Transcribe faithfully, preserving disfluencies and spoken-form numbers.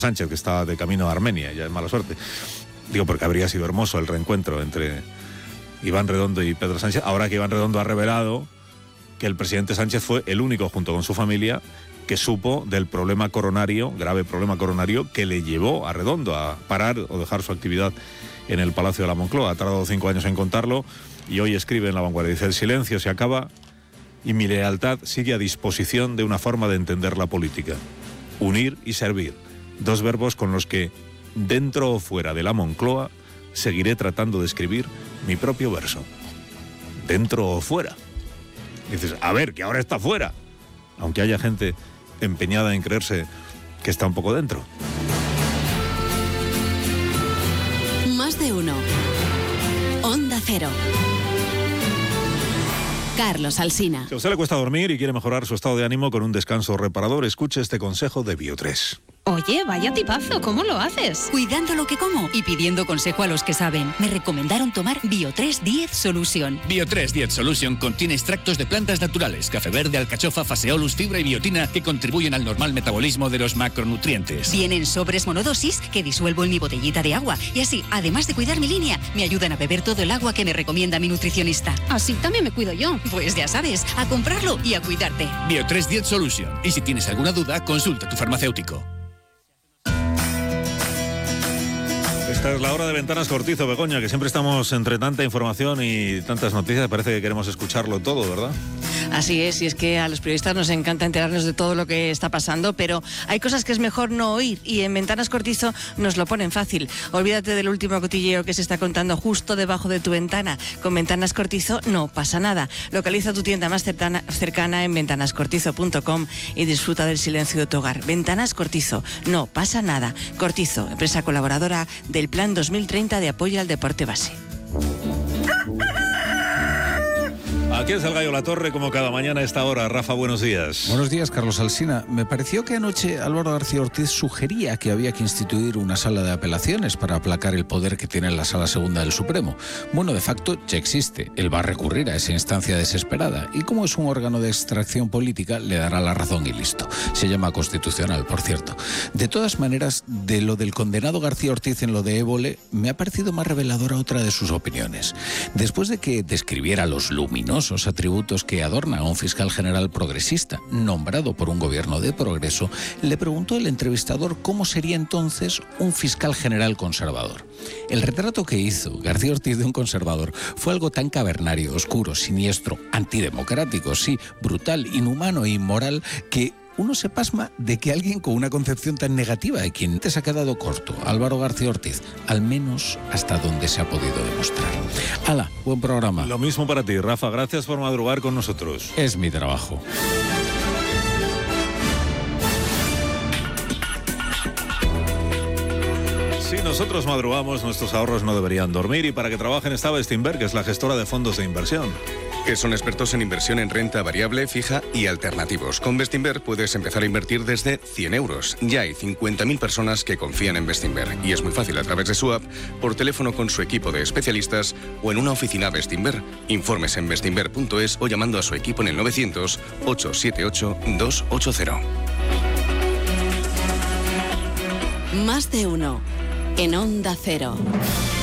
Sánchez, que está de camino a Armenia, ya es mala suerte. Digo, porque habría sido hermoso el reencuentro entre Iván Redondo y Pedro Sánchez, ahora que Iván Redondo ha revelado que el presidente Sánchez fue el único, junto con su familia, que supo del problema coronario, grave problema coronario, que le llevó a Redondo a parar o dejar su actividad en el Palacio de la Moncloa. Ha tardado cinco años en contarlo y hoy escribe en La Vanguardia, dice: el silencio se acaba y mi lealtad sigue a disposición de una forma de entender la política. Unir y servir, dos verbos con los que, dentro o fuera de la Moncloa, seguiré tratando de escribir mi propio verso. Dentro o fuera. Dices, a ver, que ahora está fuera, aunque haya gente empeñada en creerse que está un poco dentro. Más de uno. Onda Cero. Carlos Alsina. Si a usted le cuesta dormir y quiere mejorar su estado de ánimo con un descanso reparador, escuche este consejo de Bio tres. Oye, vaya tipazo, ¿cómo lo haces? Cuidando lo que como y pidiendo consejo a los que saben. Me recomendaron tomar Bio tres diez Solution. Bio tres diez Solution contiene extractos de plantas naturales, café verde, alcachofa, faseolus, fibra y biotina que contribuyen al normal metabolismo de los macronutrientes. Vienen sobres monodosis que disuelvo en mi botellita de agua y así, además de cuidar mi línea, me ayudan a beber todo el agua que me recomienda mi nutricionista. Así también me cuido yo. Pues ya sabes, a comprarlo y a cuidarte. Bio tres diez Solution. Y si tienes alguna duda, consulta a tu farmacéutico. Esta es la hora de Ventanas Cortizo, Begoña, que siempre estamos entre tanta información y tantas noticias, parece que queremos escucharlo todo, ¿verdad? Así es, y es que a los periodistas nos encanta enterarnos de todo lo que está pasando, pero hay cosas que es mejor no oír, y en Ventanas Cortizo nos lo ponen fácil. Olvídate del último cotilleo que se está contando justo debajo de tu ventana. Con Ventanas Cortizo no pasa nada. Localiza tu tienda más cercana, cercana en ventanas cortizo punto com y disfruta del silencio de tu hogar. Ventanas Cortizo, no pasa nada. Cortizo, empresa colaboradora del Plan dos mil treinta de apoyo al deporte base. Aquí es el Gallo La Torre, como cada mañana a esta hora. Rafa, buenos días. Buenos días, Carlos Alsina. Me pareció que anoche Álvaro García Ortiz sugería que había que instituir una sala de apelaciones para aplacar el poder que tiene la Sala Segunda del Supremo. Bueno, de facto ya existe. Él va a recurrir a esa instancia desesperada y como es un órgano de extracción política, le dará la razón y listo. Se llama constitucional, por cierto. De todas maneras, de lo del condenado García Ortiz en lo de Évole, me ha parecido más reveladora otra de sus opiniones. Después de que describiera los luminosos atributos que adornan a un fiscal general progresista, nombrado por un gobierno de progreso, le preguntó el entrevistador cómo sería entonces un fiscal general conservador. El retrato que hizo García Ortiz de un conservador fue algo tan cavernario, oscuro, siniestro, antidemocrático, sí, brutal, inhumano e inmoral, que uno se pasma de que alguien con una concepción tan negativa de quien te se ha quedado corto, Álvaro García Ortiz, al menos hasta donde se ha podido demostrar. Hala, buen programa. Lo mismo para ti, Rafa. Gracias por madrugar con nosotros. Es mi trabajo. Si nosotros madrugamos, nuestros ahorros no deberían dormir, y para que trabajen está Bestinver, que es la gestora de fondos de inversión. Que son expertos en inversión en renta variable, fija y alternativos. Con Bestinver puedes empezar a invertir desde cien euros. Ya hay cincuenta mil personas que confían en Bestinver y es muy fácil a través de su app, por teléfono con su equipo de especialistas o en una oficina Bestinver. Informes en bestinver punto es o llamando a su equipo en el novecientos, ochocientos setenta y ocho, doscientos ochenta. Más de uno. En Onda Cero.